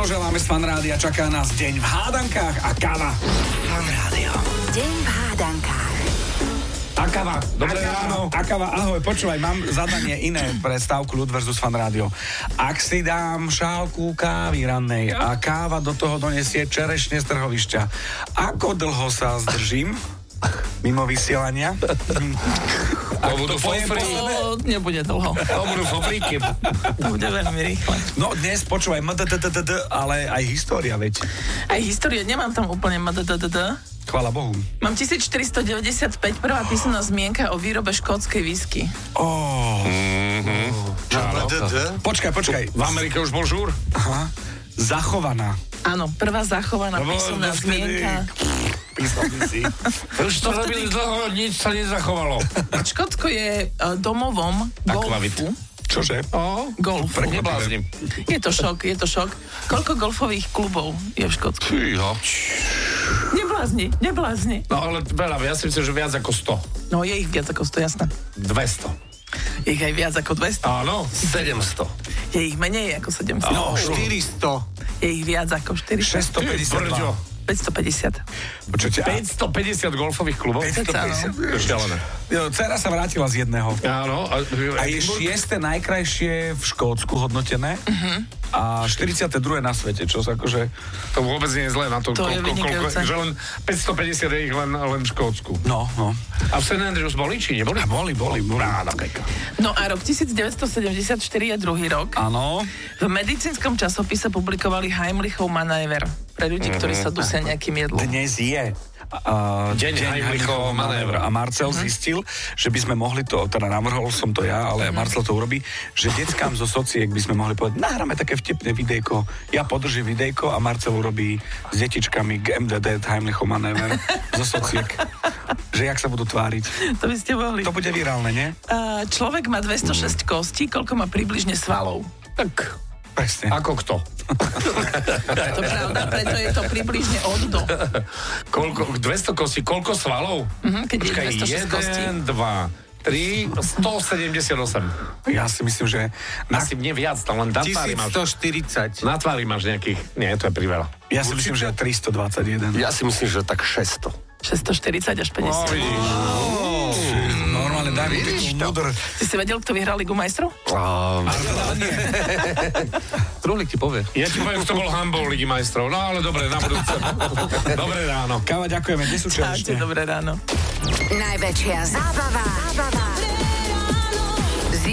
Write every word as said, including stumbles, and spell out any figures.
Blahoželáme z Fanrádia, čaká nás deň v hádankách a káva. Fanrádio. Deň v hádankách. A káva, dobré ráno. A káva, ahoj, počúvaj, mám zadanie iné pre stávku Ľud versus Fanrádio. Ak si dám šálku kávy rannej a káva do toho donesie čerešne z trhovišťa, ako dlho sa zdržím mimo vysielania? To budú fofríky. Nebude dlho. To budú fofríky. To bude veľmi rýchle. No dnes počúvaj, mdddd, ale aj história, veď. Aj história, nemám tam úplne mdddd. Chvála Bohu. Mám tisícštyristodeväťdesiatpäť, prvá písomná zmienka o výrobe škótskej whisky. Oh. Mm-hmm. Počkaj, počkaj. V Amerike už bol žúr? Aha. Zachovaná. Áno, prvá zachovaná Lebo písomná dovtedy- zmienka. Písomný si. Už to robili dlho, nič sa nezachovalo. Škótsko je uh, domovom Akvavit. golfu. Čože? O, Golfu. nebláznim. Je to šok, je to šok. Koľko golfových klubov je v Škótsku? Fíha. Neblázni, neblázni. No ale veľa, ja si myslím, že viac ako sto. No je ich viac ako sto, jasné. dvesto. Je ich aj viac ako dvesto. Áno, sedemsto. Je ich menej ako sedemsto. No, štyristo. Je ich viac ako štyristo. šesťstopäťdesiatdva. päťstopäťdesiat. Počujte, a- päťstopäťdesiat golfových klubov? päťstopäťdesiat. To je šialené. Jo, dcera sa vrátila z jedného. Áno. A, A je šieste najkrajšie v Škótsku hodnotené a štyridsiate druhé na svete, čo sa akože... To vôbec nie je zlé na to, To je vynikajúce. že len päťstopäťdesiat je ich len, len v Škótsku. No, no. A v Saint Andrews boli, či neboli? A boli, boli, boli. Áno, kajka. No a rok devätnásťstosedemdesiatštyri je druhý rok. Áno. V medicínskom časopise publikovali Heimlichov manéver pre ľudí, ktorí sa dusia nejakým jedlom. Dnes je uh, Deň Heimlichovho manévra. A Marcel zistil, že by sme mohli to, teda navrhol som to ja, ale Marcel to urobí, že deckám zo sociek by sme mohli povedať, nahráme také vtipné videjko, ja podržím videjko a Marcel urobí s detičkami k em dé dé Heimlichov manéver zo sociek. Že jak sa budú tváriť. To by ste mohli. To bude virálne, nie? Uh, človek má dvestošesť kostí, koľko má približne svalov? Tak, Presne. ako kto? To je pravda, preto je to približne od do. Koľko, dvesto kostí, koľko svalov? Mhm, keď je dvestošesť kostí. jeden, dva, tri, stosedemdesiatosem. Ja si myslím, že... Na, Asi mne viac, tam len na tvári máš. tisícstoštyridsať. Na tvári máš nejakých, nie, to je priveľa. ja si myslím, že tristodvadsaťjeden. Ja si myslím, že tak šesťsto. šesťstoštyridsať až päťdesiat. Normálne daj mi titul Mudr. Ty si vedel, kto vyhral Ligu majstrov? Um, Truhlík ti povie. Ja ti poviem, kto bol handball Ligy majstrov. No ale dobre, na budúce. Dobré ráno. Káva, ďakujeme, kde sú Čaute, čelište? dobré ráno. Najväčšia zábava, zábava